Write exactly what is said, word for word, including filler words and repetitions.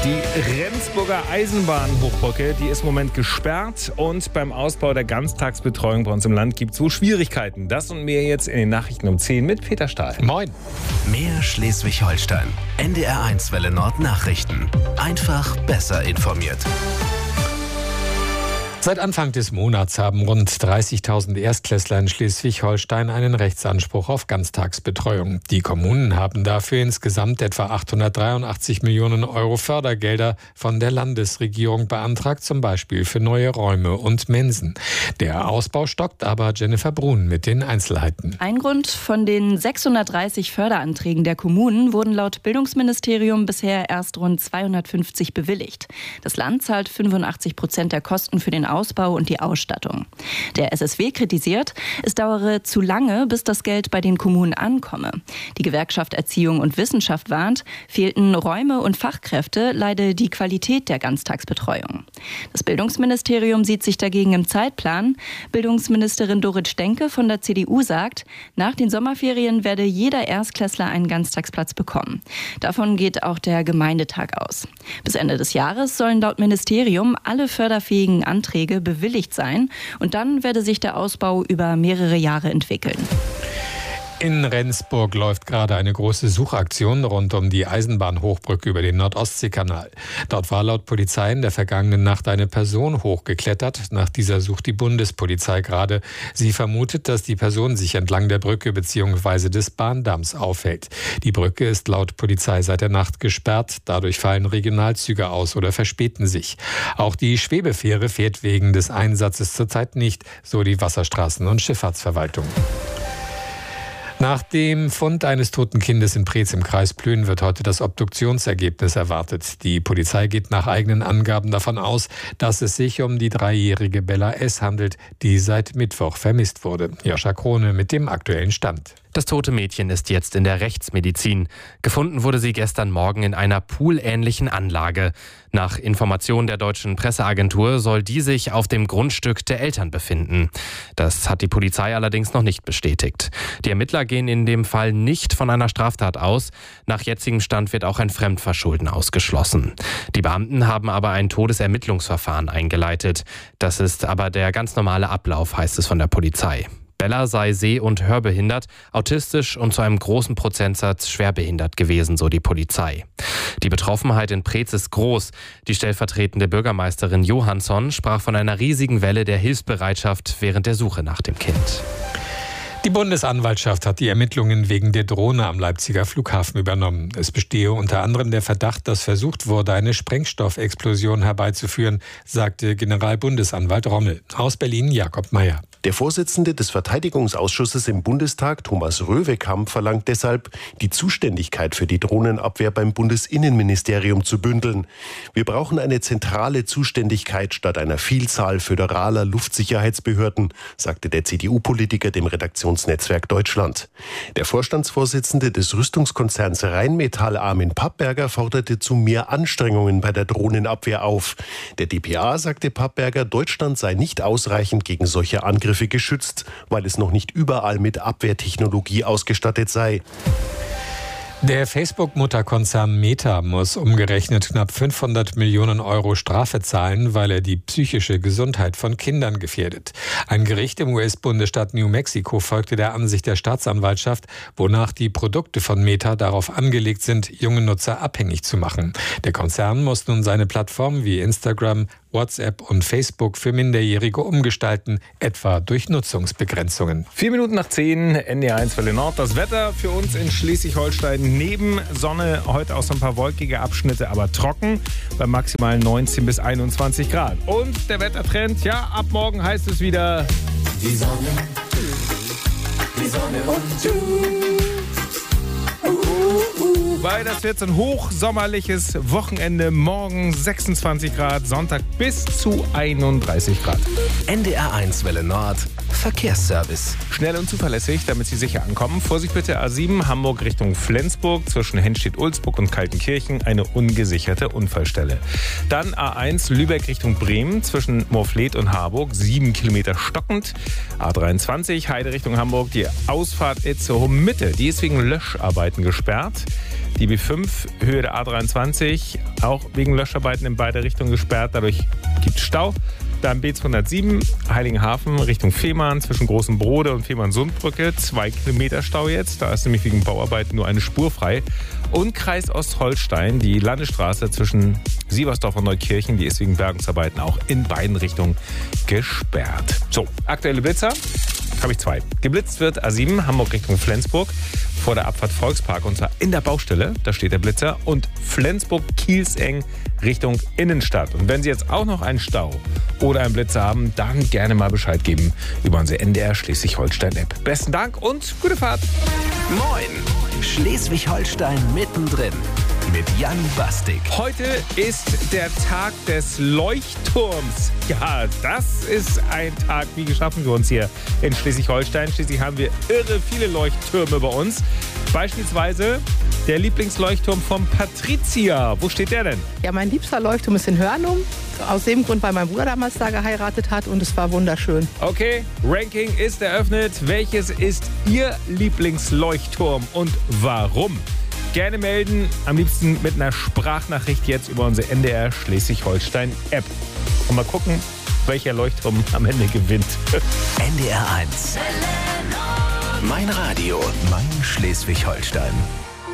Die Rendsburger Eisenbahnhochbrücke, die ist im Moment gesperrt und beim Ausbau der Ganztagsbetreuung bei uns im Land gibt es wohl Schwierigkeiten. Das und mehr jetzt in den Nachrichten um zehn mit Peter Stahl. Moin. Mehr Schleswig-Holstein. N D R eins Welle Nord Nachrichten. Einfach besser informiert. Seit Anfang des Monats haben rund dreißigtausend Erstklässler in Schleswig-Holstein einen Rechtsanspruch auf Ganztagsbetreuung. Die Kommunen haben dafür insgesamt etwa achthundertdreiundachtzig Millionen Euro Fördergelder von der Landesregierung beantragt, zum Beispiel für neue Räume und Mensen. Der Ausbau stockt, aber Jennifer Brun mit den Einzelheiten. Ein Grund: von den sechshundertdreißig Förderanträgen der Kommunen wurden laut Bildungsministerium bisher erst rund zweihundertfünfzig bewilligt. Das Land zahlt fünfundachtzig Prozent der Kosten für den Ausbau und die Ausstattung. Der S S W kritisiert, es dauere zu lange, bis das Geld bei den Kommunen ankomme. Die Gewerkschaft Erziehung und Wissenschaft warnt, fehlten Räume und Fachkräfte, leide die Qualität der Ganztagsbetreuung. Das Bildungsministerium sieht sich dagegen im Zeitplan. Bildungsministerin Dorit Stenke von der C D U sagt, nach den Sommerferien werde jeder Erstklässler einen Ganztagsplatz bekommen. Davon geht auch der Gemeindetag aus. Bis Ende des Jahres sollen laut Ministerium alle förderfähigen Anträge bewilligt sein und dann werde sich der Ausbau über mehrere Jahre entwickeln. In Rendsburg läuft gerade eine große Suchaktion rund um die Eisenbahnhochbrücke über den Nord-Ostsee-Kanal. Dort war laut Polizei in der vergangenen Nacht eine Person hochgeklettert. Nach dieser sucht die Bundespolizei gerade. Sie vermutet, dass die Person sich entlang der Brücke bzw. des Bahndamms aufhält. Die Brücke ist laut Polizei seit der Nacht gesperrt. Dadurch fallen Regionalzüge aus oder verspäten sich. Auch die Schwebefähre fährt wegen des Einsatzes zurzeit nicht, so die Wasserstraßen- und Schifffahrtsverwaltung. Nach dem Fund eines toten Kindes in Preetz im Kreis Plön wird heute das Obduktionsergebnis erwartet. Die Polizei geht nach eigenen Angaben davon aus, dass es sich um die dreijährige Bella S. handelt, die seit Mittwoch vermisst wurde. Joscha Krone mit dem aktuellen Stand. Das tote Mädchen ist jetzt in der Rechtsmedizin. Gefunden wurde sie gestern Morgen in einer poolähnlichen Anlage. Nach Informationen der deutschen Presseagentur soll die sich auf dem Grundstück der Eltern befinden. Das hat die Polizei allerdings noch nicht bestätigt. Die Ermittler gehen in dem Fall nicht von einer Straftat aus. Nach jetzigem Stand wird auch ein Fremdverschulden ausgeschlossen. Die Beamten haben aber ein Todesermittlungsverfahren eingeleitet. Das ist aber der ganz normale Ablauf, heißt es von der Polizei. Bella sei seh- und hörbehindert, autistisch und zu einem großen Prozentsatz schwerbehindert gewesen, so die Polizei. Die Betroffenheit in Preetz ist groß. Die stellvertretende Bürgermeisterin Johansson sprach von einer riesigen Welle der Hilfsbereitschaft während der Suche nach dem Kind. Die Bundesanwaltschaft hat die Ermittlungen wegen der Drohne am Leipziger Flughafen übernommen. Es bestehe unter anderem der Verdacht, dass versucht wurde, eine Sprengstoffexplosion herbeizuführen, sagte Generalbundesanwalt Rommel. Aus Berlin Jakob Mayer. Der Vorsitzende des Verteidigungsausschusses im Bundestag, Thomas Röwekamp, verlangt deshalb, die Zuständigkeit für die Drohnenabwehr beim Bundesinnenministerium zu bündeln. Wir brauchen eine zentrale Zuständigkeit statt einer Vielzahl föderaler Luftsicherheitsbehörden, sagte der C D U-Politiker dem Redaktionsnetzwerk Deutschland. Der Vorstandsvorsitzende des Rüstungskonzerns Rheinmetall, Armin Pappberger, forderte zu mehr Anstrengungen bei der Drohnenabwehr auf. Der D P A sagte Pappberger, Deutschland sei nicht ausreichend gegen solche Angriffe geschützt, weil es noch nicht überall mit Abwehrtechnologie ausgestattet sei. Der Facebook-Mutterkonzern Meta muss umgerechnet knapp fünfhundert Millionen Euro Strafe zahlen, weil er die psychische Gesundheit von Kindern gefährdet. Ein Gericht im U S-Bundesstaat New Mexico folgte der Ansicht der Staatsanwaltschaft, wonach die Produkte von Meta darauf angelegt sind, junge Nutzer abhängig zu machen. Der Konzern muss nun seine Plattformen wie Instagram, WhatsApp und Facebook für Minderjährige umgestalten, etwa durch Nutzungsbegrenzungen. Vier Minuten nach zehn, N D R eins Welle Nord. Das Wetter für uns in Schleswig-Holstein neben Sonne, heute auch so ein paar wolkige Abschnitte, aber trocken, bei maximal neunzehn bis einundzwanzig Grad. Und der Wettertrend, ja, ab morgen heißt es wieder die Sonne, die Sonne und du. Weil das wird so ein hochsommerliches Wochenende. Morgen sechsundzwanzig Grad, Sonntag bis zu einunddreißig Grad. N D R eins Welle Nord Verkehrsservice. Schnell und zuverlässig, damit Sie sicher ankommen. Vorsicht bitte, A sieben, Hamburg Richtung Flensburg, zwischen Henstedt-Ulzburg und Kaltenkirchen, eine ungesicherte Unfallstelle. Dann A eins, Lübeck Richtung Bremen, zwischen Moorfleet und Harburg, sieben Kilometer stockend. A dreiundzwanzig, Heide Richtung Hamburg, die Ausfahrt Itzehoe Mitte, die ist wegen Löscharbeiten gesperrt. Die B fünf, Höhe der A dreiundzwanzig, auch wegen Löscharbeiten in beide Richtungen gesperrt. Dadurch gibt es Stau. Dann B zweihundertsieben, Heiligenhafen Richtung Fehmarn zwischen Großem Brode und Fehmarn-Sundbrücke. Zwei Kilometer Stau jetzt. Da ist nämlich wegen Bauarbeiten nur eine Spur frei. Und Kreis Ostholstein, die Landesstraße zwischen Siebersdorf und Neukirchen, die ist wegen Bergungsarbeiten auch in beiden Richtungen gesperrt. So, aktuelle Blitzer habe ich zwei. Geblitzt wird A sieben, Hamburg Richtung Flensburg, vor der Abfahrt Volkspark und zwar in der Baustelle, da steht der Blitzer, und Flensburg-Kielseng Richtung Innenstadt. Und wenn Sie jetzt auch noch einen Stau oder einen Blitzer haben, dann gerne mal Bescheid geben über unsere N D R Schleswig-Holstein-App. Besten Dank und gute Fahrt. Moin! Schleswig-Holstein mittendrin mit Jan Bastik. Heute ist der Tag des Leuchtturms. Ja, das ist ein Tag, wie geschaffen für uns hier in Schleswig-Holstein. Schließlich haben wir irre viele Leuchttürme bei uns. Beispielsweise der Lieblingsleuchtturm von Patricia. Wo steht der denn? Ja, mein liebster Leuchtturm ist in Hörnum. Aus dem Grund, weil mein Bruder damals da geheiratet hat und es war wunderschön. Okay, Ranking ist eröffnet. Welches ist Ihr Lieblingsleuchtturm und warum? Gerne melden, am liebsten mit einer Sprachnachricht jetzt über unsere N D R Schleswig-Holstein-App. Und mal gucken, welcher Leuchtturm am Ende gewinnt. N D R eins. Mein Radio, mein Schleswig-Holstein.